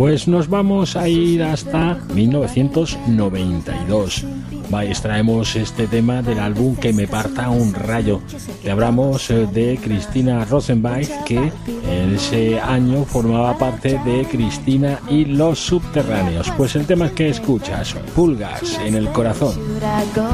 Pues nos vamos a ir hasta 1992. Extraemos este tema del álbum Que me parta un rayo. Le hablamos de Cristina Rosenbach, que en ese año formaba parte de Cristina y los Subterráneos. Pues el tema que escuchas, Pulgas en el corazón.